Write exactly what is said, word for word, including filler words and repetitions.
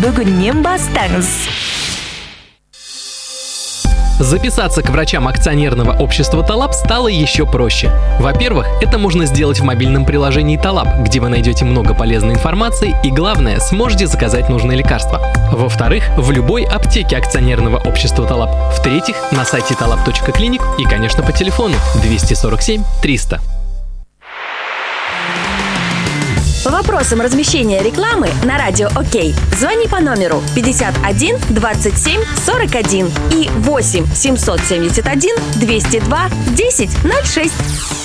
Бүгін мен бастаңыз. Записаться к врачам акционерного общества Талаб стало еще проще. Во-первых, это можно сделать в мобильном приложении Талаб, где вы найдете много полезной информации и, главное, сможете заказать нужные лекарства. Во-вторых, в любой аптеке акционерного общества Талаб. В-третьих, на сайте талаб точка клиник и, конечно, по телефону двести сорок семь триста. По вопросам размещения рекламы на радио ОК звони по номеру пятьдесят один двадцать семь сорок один и восемь семьсот семьдесят один двести два десять ноль шесть.